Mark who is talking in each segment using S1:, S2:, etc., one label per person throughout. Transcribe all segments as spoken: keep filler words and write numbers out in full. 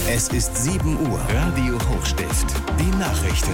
S1: Es ist sieben Uhr. Radio Hochstift. Die Nachrichten.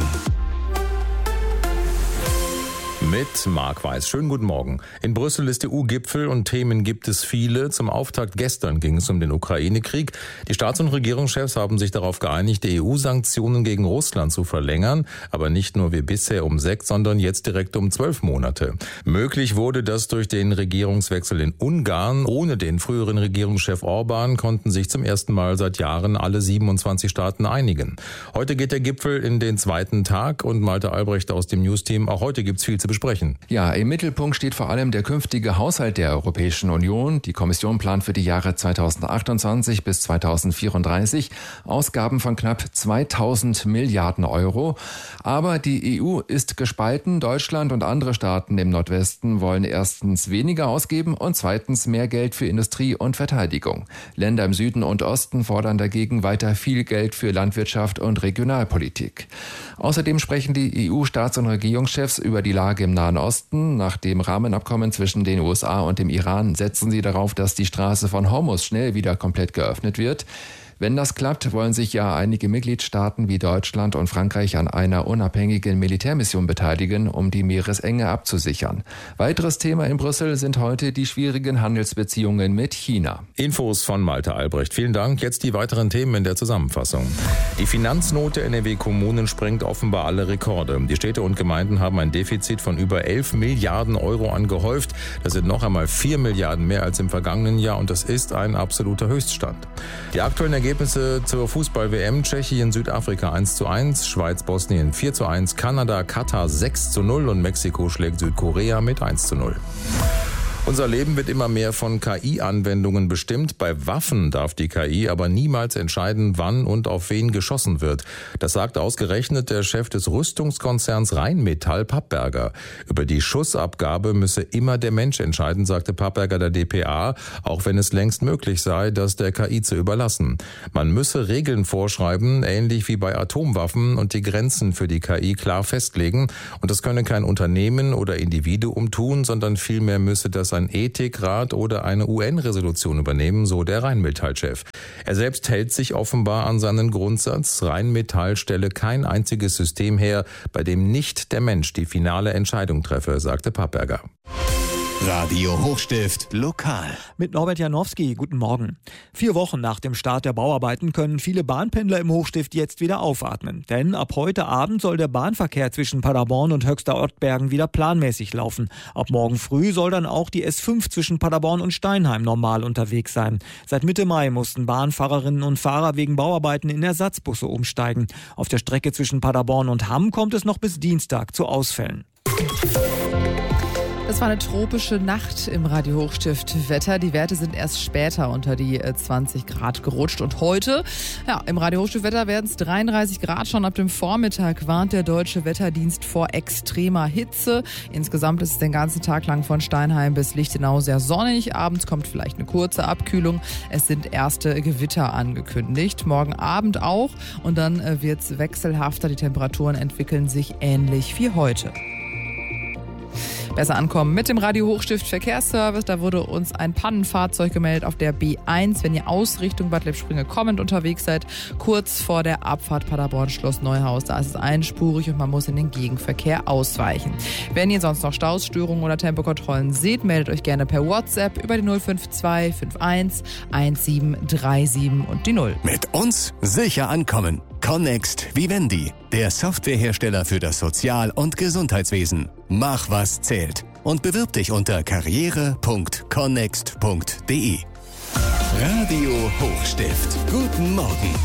S2: Mit Marc Weiß. Schönen guten Morgen. In Brüssel ist E U-Gipfel und Themen gibt es viele. Zum Auftakt gestern ging es um den Ukraine-Krieg. Die Staats- und Regierungschefs haben sich darauf geeinigt, die E U-Sanktionen gegen Russland zu verlängern. Aber nicht nur wie bisher um sechs, sondern jetzt direkt um zwölf Monate. Möglich wurde das durch den Regierungswechsel in Ungarn. Ohne den früheren Regierungschef Orban konnten sich zum ersten Mal seit Jahren alle siebenundzwanzig Staaten einigen. Heute geht der Gipfel in den zweiten Tag und Malte Albrecht aus dem News-Team. Auch heute gibt's viel zu besprechen.
S3: Ja, im Mittelpunkt steht vor allem der künftige Haushalt der Europäischen Union. Die Kommission plant für die Jahre zweitausendachtundzwanzig bis zweitausendvierunddreißig Ausgaben von knapp zweitausend Milliarden Euro. Aber die E U ist gespalten. Deutschland und andere Staaten im Nordwesten wollen erstens weniger ausgeben und zweitens mehr Geld für Industrie und Verteidigung. Länder im Süden und Osten fordern dagegen weiter viel Geld für Landwirtschaft und Regionalpolitik. Außerdem sprechen die E U-Staats- und Regierungschefs über die Lage im Nahen Osten. Nach dem Rahmenabkommen zwischen den U S A und dem Iran setzen sie darauf, dass die Straße von Hormuz schnell wieder komplett geöffnet wird. Wenn das klappt, wollen sich ja einige Mitgliedstaaten wie Deutschland und Frankreich an einer unabhängigen Militärmission beteiligen, um die Meeresenge abzusichern. Weiteres Thema in Brüssel sind heute die schwierigen Handelsbeziehungen mit China.
S2: Infos von Malte Albrecht. Vielen Dank. Jetzt die weiteren Themen in der Zusammenfassung. Die Finanznot der N R W-Kommunen sprengt offenbar alle Rekorde. Die Städte und Gemeinden haben ein Defizit von über elf Milliarden Euro angehäuft. Das sind noch einmal vier Milliarden mehr als im vergangenen Jahr und das ist ein absoluter Höchststand. Die aktuellen Ergebnisse zur Fußball-W M: Tschechien, Südafrika eins zu eins, Schweiz, Bosnien vier zu eins, Kanada, Katar sechs zu null und Mexiko schlägt Südkorea mit eins zu null. Unser Leben wird immer mehr von K I-Anwendungen bestimmt. Bei Waffen darf die K I aber niemals entscheiden, wann und auf wen geschossen wird. Das sagt ausgerechnet der Chef des Rüstungskonzerns Rheinmetall, Pappberger. Über die Schussabgabe müsse immer der Mensch entscheiden, sagte Pappberger der D P A, auch wenn es längst möglich sei, das der K I zu überlassen. Man müsse Regeln vorschreiben, ähnlich wie bei Atomwaffen, und die Grenzen für die K I klar festlegen. Und das könne kein Unternehmen oder Individuum tun, sondern vielmehr müsse das ein Ethikrat oder eine U N-Resolution übernehmen, so der Rheinmetall-Chef. Er selbst hält sich offenbar an seinen Grundsatz: Rheinmetall stelle kein einziges System her, bei dem nicht der Mensch die finale Entscheidung treffe, sagte Pappberger.
S1: Radio Hochstift lokal.
S4: Mit Norbert Janowski, guten Morgen. Vier Wochen nach dem Start der Bauarbeiten können viele Bahnpendler im Hochstift jetzt wieder aufatmen. Denn ab heute Abend soll der Bahnverkehr zwischen Paderborn und Höxter Ortbergen wieder planmäßig laufen. Ab morgen früh soll dann auch die S fünf zwischen Paderborn und Steinheim normal unterwegs sein. Seit Mitte Mai mussten Bahnfahrerinnen und Fahrer wegen Bauarbeiten in Ersatzbusse umsteigen. Auf der Strecke zwischen Paderborn und Hamm kommt es noch bis Dienstag zu Ausfällen.
S5: Das war eine tropische Nacht im Radio Hochstift Wetter. Die Werte sind erst später unter die zwanzig Grad gerutscht. Und heute, ja, im Radio Hochstift Wetter werden es dreiunddreißig Grad. Schon ab dem Vormittag warnt der Deutsche Wetterdienst vor extremer Hitze. Insgesamt ist es den ganzen Tag lang von Steinheim bis Lichtenau sehr sonnig. Abends kommt vielleicht eine kurze Abkühlung. Es sind erste Gewitter angekündigt. Morgen Abend auch. Und dann wird es wechselhafter. Die Temperaturen entwickeln sich ähnlich wie heute. Besser ankommen mit dem Radio Hochstift Verkehrsservice. Da wurde uns ein Pannenfahrzeug gemeldet auf der B eins. Wenn ihr aus Richtung Bad Lippspringe kommend unterwegs seid, kurz vor der Abfahrt Paderborn-Schloss Neuhaus. Da ist es einspurig und man muss in den Gegenverkehr ausweichen. Wenn ihr sonst noch Staus, Störungen oder Tempokontrollen seht, meldet euch gerne per WhatsApp über die null fünf zwei fünf eins eins sieben drei sieben und die null.
S1: Mit uns sicher ankommen. Connext Vivendi, der Softwarehersteller für das Sozial- und Gesundheitswesen. Mach, was zählt. Und bewirb dich unter karriere punkt connext punkt de. Radio Hochstift. Guten Morgen.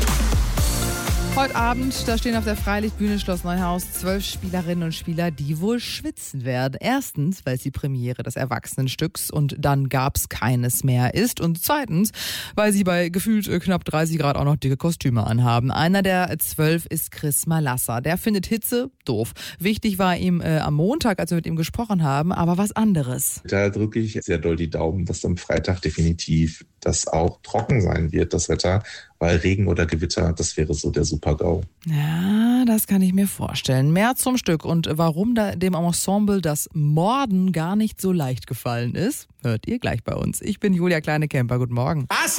S5: Heute Abend, da stehen auf der Freilichtbühne Schloss Neuhaus zwölf Spielerinnen und Spieler, die wohl schwitzen werden. Erstens, weil es die Premiere des Erwachsenenstücks und dann gab's keines mehr ist. Und zweitens, weil sie bei gefühlt knapp dreißig Grad auch noch dicke Kostüme anhaben. Einer der zwölf ist Chris Malassa. Der findet Hitze doof. Wichtig war ihm äh, am Montag, als wir mit ihm gesprochen haben, aber was anderes.
S6: Da drücke ich sehr doll die Daumen, dass am Freitag definitiv das auch trocken sein wird, das Wetter, weil Regen oder Gewitter, das wäre so der Super-GAU.
S5: Ja, das kann ich mir vorstellen. Mehr zum Stück und warum da dem Ensemble das Morden gar nicht so leicht gefallen ist, hört ihr gleich bei uns. Ich bin Julia Kleine-Kemper. Guten Morgen.